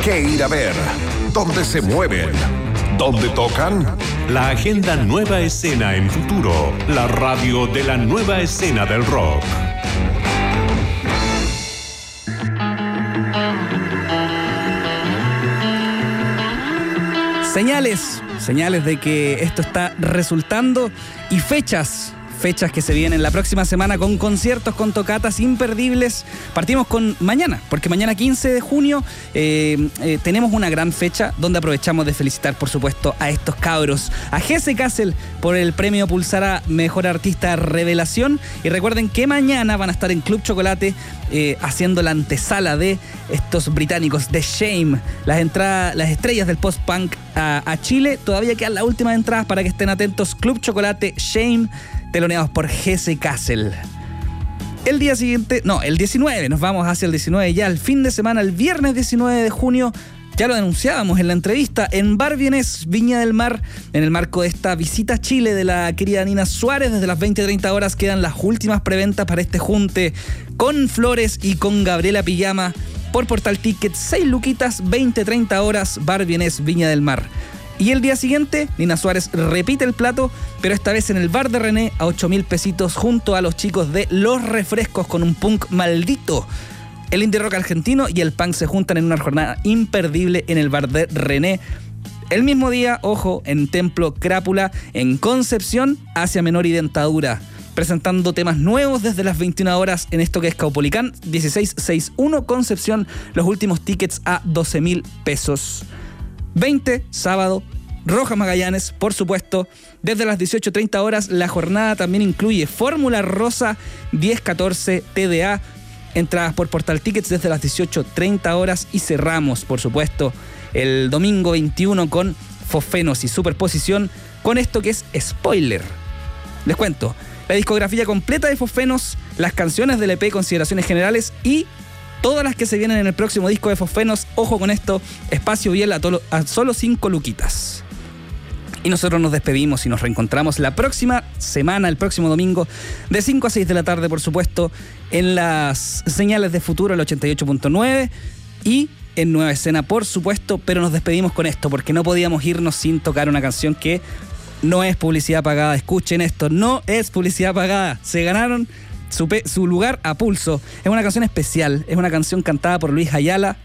qué ir a ver, dónde se mueven, dónde tocan. La agenda Nueva Escena en Futuro, la radio de la nueva escena del rock. Señales de que esto está resultando y fechas que se vienen la próxima semana con conciertos, con tocatas imperdibles. Partimos con mañana, porque mañana 15 de junio tenemos una gran fecha donde aprovechamos de felicitar, por supuesto, a estos cabros, a Jesse Castle por el premio Pulsar a Mejor Artista Revelación. Y recuerden que mañana van a estar en Club Chocolate haciendo la antesala de estos británicos de Shame, las estrellas del post-punk a Chile. Todavía quedan las últimas entradas para que estén atentos. Club Chocolate, Shame, teloneados por Jesse Castle. El día siguiente, el 19, nos vamos hacia el 19 ya, el fin de semana, el viernes 19 de junio, ya lo denunciábamos en la entrevista, en Bar Vienés, Viña del Mar, en el marco de esta visita a Chile de la querida Nina Suárez. Desde las 20:30 horas quedan las últimas preventas para este junte con Flores y con Gabriela Pijama por Portal Tickets, 6 luquitas, 20:30 horas, Bar Vienés, Viña del Mar. Y el día siguiente, Nina Suárez repite el plato, pero esta vez en el bar de René a 8.000 pesitos junto a los chicos de Los Refrescos con un punk maldito. El indie rock argentino y el punk se juntan en una jornada imperdible en el bar de René. El mismo día, ojo, en Templo Crápula, en Concepción, Hacia Menor y Dentadura, presentando temas nuevos desde las 21 horas en esto que es Caupolicán, 1661 Concepción, los últimos tickets a 12.000 pesos. 20, sábado, Rojas Magallanes, por supuesto, desde las 18:30 horas. La jornada también incluye Fórmula Rosa, 10-14 TDA, entradas por Portal Tickets desde las 18:30 horas. Y cerramos, por supuesto, el domingo 21 con Fosfenos y Superposición, con esto que es Spoiler. Les cuento, la discografía completa de Fosfenos, las canciones del EP Consideraciones Generales y todas las que se vienen en el próximo disco de Fosfenos. Ojo con esto, espacio Biel a solo 5 luquitas. Y nosotros nos despedimos y nos reencontramos la próxima semana, el próximo domingo, de 5 a 6 de la tarde, por supuesto, en las señales de Futuro, el 88.9 y en Nueva Escena, por supuesto. Pero nos despedimos con esto, porque no podíamos irnos sin tocar una canción que no es publicidad pagada. Escuchen esto, no es publicidad pagada. Se ganaron su lugar a pulso. Es una canción especial, es una canción cantada por Luis Ayala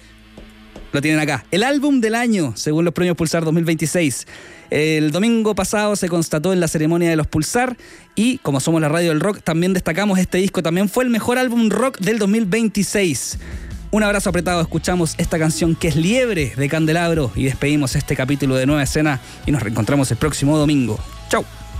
lo tienen acá, el álbum del año según los premios Pulsar 2026. El domingo pasado se constató en la ceremonia de los Pulsar y como somos la radio del rock también destacamos este disco, también fue el mejor álbum rock del 2026. Un abrazo apretado, escuchamos esta canción que es Liebre de Candelabro y despedimos este capítulo de Nueva Escena y nos reencontramos el próximo domingo. Chau.